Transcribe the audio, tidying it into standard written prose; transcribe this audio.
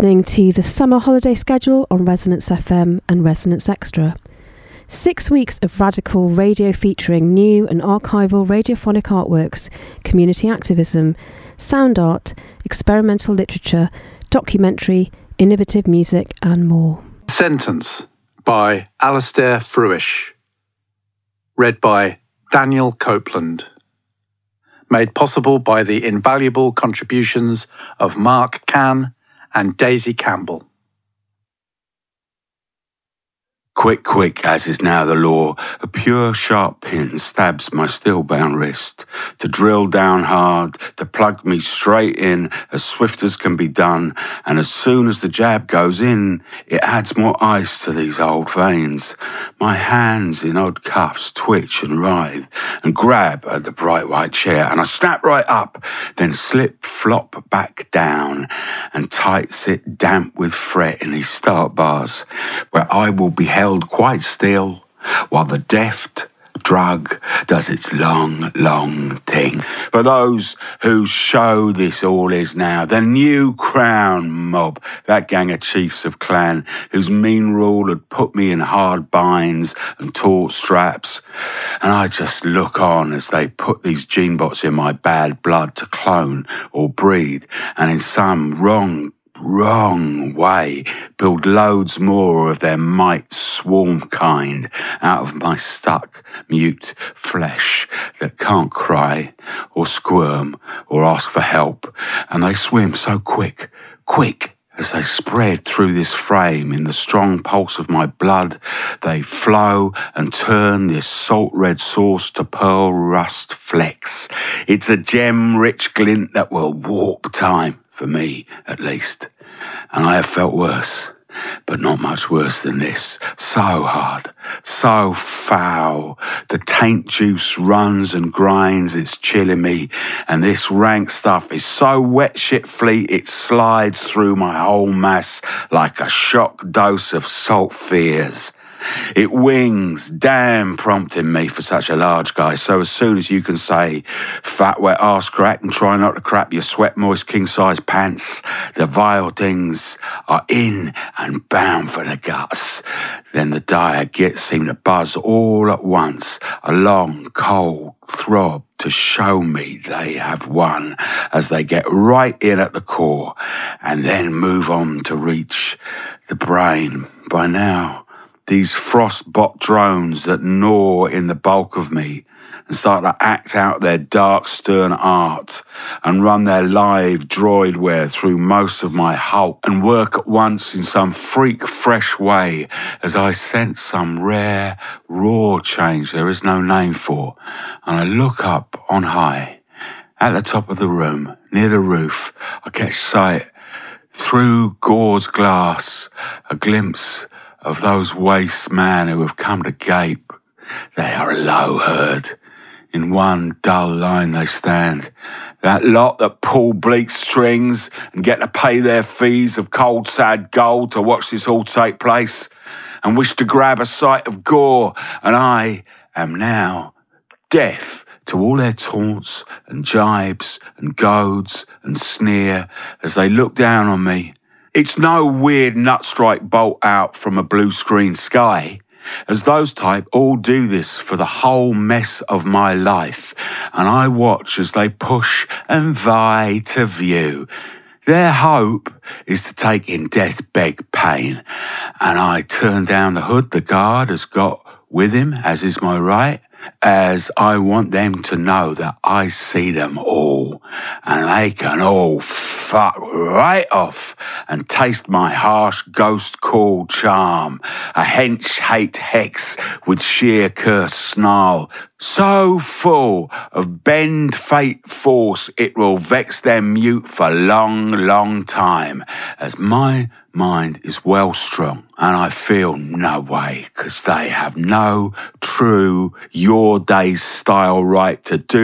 listening to the summer holiday schedule on Resonance FM and Resonance Extra. 6 weeks of radical radio featuring new and archival radiophonic artworks, community activism, sound art, experimental literature, documentary, innovative music and more. Sentence by Alastair Fruish. Read by Daniel Copeland. Made possible by the invaluable contributions of Mark Cann and Daisy Campbell. Quick, quick, as is now the law, a pure sharp pin stabs my still-bound wrist, to drill down hard, to plug me straight in as swift as can be done, and as soon as the jab goes in, it adds more ice to these old veins. My hands in odd cuffs twitch and writhe, and grab at the bright white chair, and I snap right up, then slip flop back down, and tight sit damp with fret in these start bars, where I will be held quite still while the deft drug does its long, long thing. For those whose show this all is now, the new crown mob, that gang of chiefs of clan whose mean rule had put me in hard binds and taut straps, and I just look on as they put these gene bots in my bad blood to clone or breed, and in some wrong way build loads more of their might swarm kind out of my stuck mute flesh that can't cry or squirm or ask for help, and they swim so quick as they spread through this frame in the strong pulse of my blood. They flow and turn this salt red sauce to pearl rust flecks. It's a gem rich glint that will warp time, for me at least. And I have felt worse, but not much worse than this. So hard, so foul. The taint juice runs and grinds, it's chilling me. And this rank stuff is so wet shit fleet, it slides through my whole mass like a shock dose of salt fears. It wings, damn prompting me for such a large guy. So as soon as you can say fat wet arse crack and try not to crap your sweat moist king size pants, the vile things are in and bound for the guts. Then the dire gits seem to buzz all at once, a long cold throb to show me they have won as they get right in at the core and then move on to reach the brain. By now, these frostbot drones that gnaw in the bulk of me and start to act out their dark, stern art and run their live droidware through most of my hulk and work at once in some freak fresh way as I sense some rare, raw change there is no name for. And I look up on high, at the top of the room, near the roof. I catch sight through gauze glass, a glimpse of those waste men who have come to gape. They are a low herd. In one dull line they stand. That lot that pull bleak strings and get to pay their fees of cold, sad gold to watch this all take place and wish to grab a sight of gore. And I am now deaf to all their taunts and jibes and goads and sneer as they look down on me. It's no weird nutstrike bolt out from a blue screen sky, as those type all do this for the whole mess of my life, and I watch as they push and vie to view. Their hope is to take in death beg pain, and I turn down the hood the guard has got with him, as is my right, as I want them to know that I see them all, and they can all fuck right off and taste my harsh ghost call charm, a hench hate hex with sheer curse snarl, so full of bend fate force it will vex them mute for long, long time, as my mind is well strong and I feel no way, 'cause they have no true your days style right to do